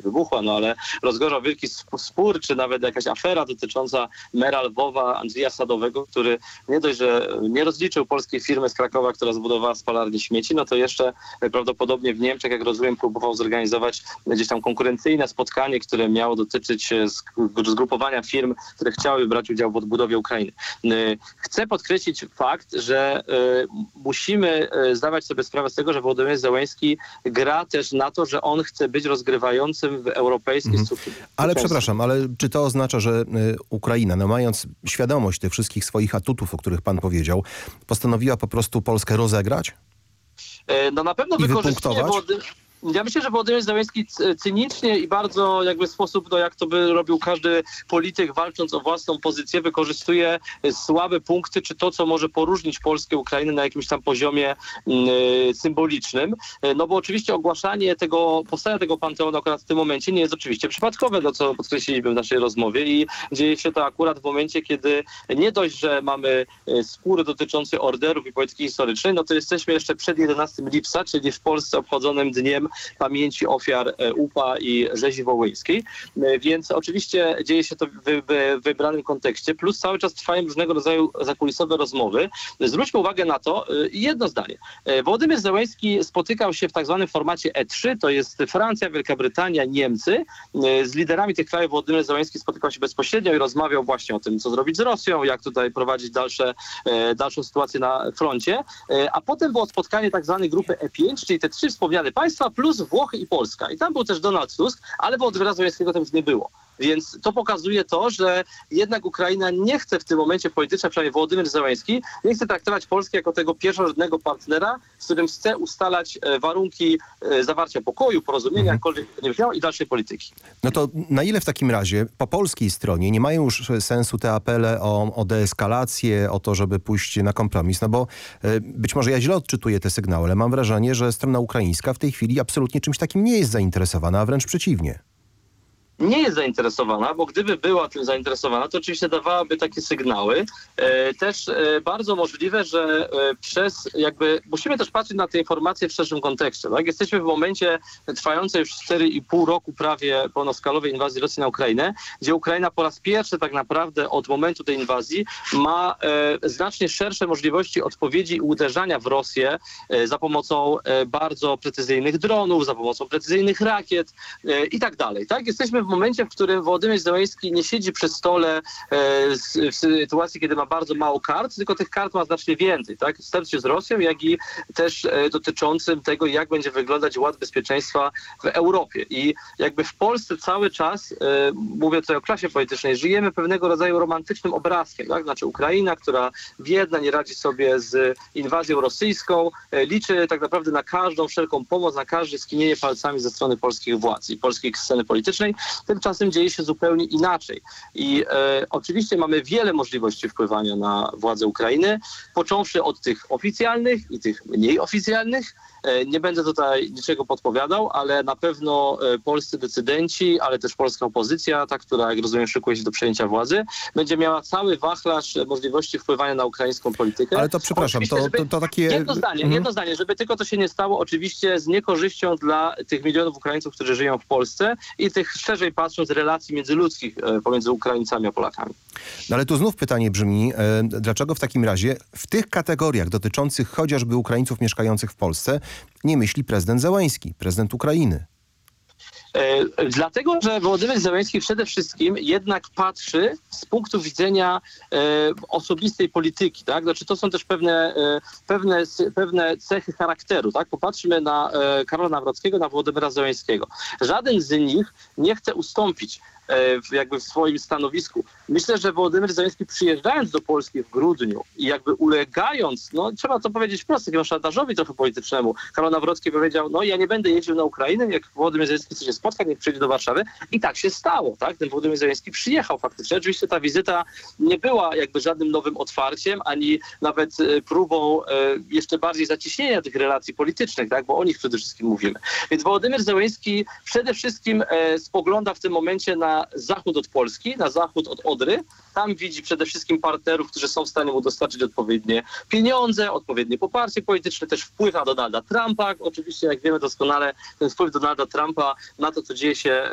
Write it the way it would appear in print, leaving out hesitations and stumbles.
wybuchła, no ale rozgorzał wielki spór, czy nawet jakaś afera dotycząca mera Lwowa, Andrzeja Sadowego, który nie dość, że nie rozliczył polskiej firmy z Krakowa, która zbudowała spalarnię śmieci, no to jeszcze prawdopodobnie w Niemczech, jak rozumiem, próbował zorganizować gdzieś tam konkurencyjne spotkanie, które miało dotyczyć zgrupowania firm, które chciały brać udział w odbudowie Ukrainy. Chcę podkreślić fakt, że musimy zdawać sobie sprawę z tego, że Wołodymyr Zełenski gra też na to, że on chce być rozgrywającym w europejskiej strukturze. Ale przepraszam, ale czy to oznacza, że Ukraina, no mając świadomość tych wszystkich swoich atutów, o których pan powiedział, postanowiła po prostu Polskę rozegrać? No na pewno wykorzystuje. Ja myślę, że Wołodymyr Zełenski cynicznie i bardzo jakby w sposób, no jak to by robił każdy polityk, walcząc o własną pozycję, wykorzystuje słabe punkty, czy to, co może poróżnić Polskę, Ukrainę na jakimś tam poziomie symbolicznym. No bo oczywiście ogłaszanie powstania tego panteonu akurat w tym momencie nie jest oczywiście przypadkowe, no co podkreśliliśmy w naszej rozmowie i dzieje się to akurat w momencie, kiedy nie dość, że mamy spór dotyczący orderów i polityki historycznej, no to jesteśmy jeszcze przed 11 lipca, czyli w Polsce obchodzonym dniem pamięci ofiar UPA i rzezi wołyńskiej. Więc oczywiście dzieje się to w wybranym kontekście, plus cały czas trwają różnego rodzaju zakulisowe rozmowy. Zwróćmy uwagę na to, jedno zdanie. Wołodymyr Zełenski spotykał się w tak zwanym formacie E3, to jest Francja, Wielka Brytania, Niemcy. Z liderami tych krajów Wołodymyr Zełenski spotykał się bezpośrednio i rozmawiał właśnie o tym, co zrobić z Rosją, jak tutaj prowadzić dalszą sytuację na froncie. A potem było spotkanie tak zwanej grupy E5, czyli te 3 wspomniane państwa, plus Włochy i Polska. I tam był też Donald Tusk, ale Wołodymyra Zełenskiego tam już nie było. Więc to pokazuje to, że jednak Ukraina nie chce w tym momencie politycznym, przynajmniej Wołodymyr Zełenski, nie chce traktować Polski jako tego pierwszorzędnego partnera, z którym chce ustalać warunki zawarcia pokoju, porozumienia, jakkolwiek nie brzmiało, i dalszej polityki. No to na ile w takim razie po polskiej stronie nie mają już sensu te apele o deeskalację, o to, żeby pójść na kompromis? No bo być może ja źle odczytuję te sygnały, ale mam wrażenie, że strona ukraińska w tej chwili absolutnie czymś takim nie jest zainteresowana, a wręcz przeciwnie. Nie jest zainteresowana, bo gdyby była tym zainteresowana, to oczywiście dawałaby takie sygnały. Też bardzo możliwe, że musimy też patrzeć na te informacje w szerszym kontekście. Tak? Jesteśmy w momencie trwającej już 4,5 roku prawie pełnoskalowej inwazji Rosji na Ukrainę, gdzie Ukraina po raz pierwszy tak naprawdę od momentu tej inwazji ma znacznie szersze możliwości odpowiedzi i uderzania w Rosję za pomocą bardzo precyzyjnych dronów, za pomocą precyzyjnych rakiet i tak dalej. Tak? Jesteśmy w momencie, w którym Wołodymyr Zełenski nie siedzi przy stole w sytuacji, kiedy ma bardzo mało kart, tylko tych kart ma znacznie więcej. Tak? W starciu z Rosją, jak i też dotyczącym tego, jak będzie wyglądać ład bezpieczeństwa w Europie. I jakby w Polsce cały czas, mówię tutaj o klasie politycznej, żyjemy pewnego rodzaju romantycznym obrazkiem. Tak? Znaczy Ukraina, która biedna, nie radzi sobie z inwazją rosyjską, liczy tak naprawdę na każdą wszelką pomoc, na każde skinienie palcami ze strony polskich władz i polskiej sceny politycznej. Tymczasem dzieje się zupełnie inaczej. I oczywiście mamy wiele możliwości wpływania na władzę Ukrainy, począwszy od tych oficjalnych i tych mniej oficjalnych. Nie będę tutaj niczego podpowiadał, ale na pewno polscy decydenci, ale też polska opozycja, ta, która, jak rozumiem, szykuje się do przejęcia władzy, będzie miała cały wachlarz możliwości wpływania na ukraińską politykę. Ale to przepraszam, to takie... Jedno zdanie, żeby tylko to się nie stało oczywiście z niekorzyścią dla tych milionów Ukraińców, którzy żyją w Polsce i tych szerzej patrząc relacji międzyludzkich pomiędzy Ukraińcami a Polakami. No ale tu znów pytanie brzmi, dlaczego w takim razie w tych kategoriach dotyczących chociażby Ukraińców mieszkających w Polsce nie myśli prezydent Zełenski, prezydent Ukrainy? Dlatego, że Wołodymyr Zełenski przede wszystkim jednak patrzy z punktu widzenia osobistej polityki. Tak? Znaczy, to są też pewne cechy charakteru. Tak? Popatrzmy na Karola Nawrockiego, na Wołodymyra Zełenskiego. Żaden z nich nie chce ustąpić jakby w swoim stanowisku. Myślę, że Wołodymyr Zełenski, przyjeżdżając do Polski w grudniu i jakby ulegając, no trzeba to powiedzieć wprost, takiemu szantażowi trochę politycznemu, Karol Nawrocki powiedział, no ja nie będę jeździł na Ukrainę, jak Wołodymyr Zełenski chce się spotkać, niech przyjdzie do Warszawy. I tak się stało, tak? Ten Wołodymyr Zełenski przyjechał faktycznie. Oczywiście ta wizyta nie była jakby żadnym nowym otwarciem, ani nawet próbą jeszcze bardziej zacieśnienia tych relacji politycznych, tak? Bo o nich przede wszystkim mówimy. Więc Wołodymyr Zełenski przede wszystkim spogląda w tym momencie na zachód od Polski, na zachód od Odry. Tam widzi przede wszystkim partnerów, którzy są w stanie mu dostarczyć odpowiednie pieniądze, odpowiednie poparcie polityczne, też wpływ na Donalda Trumpa. Oczywiście, jak wiemy doskonale, ten wpływ Donalda Trumpa na to, co dzieje się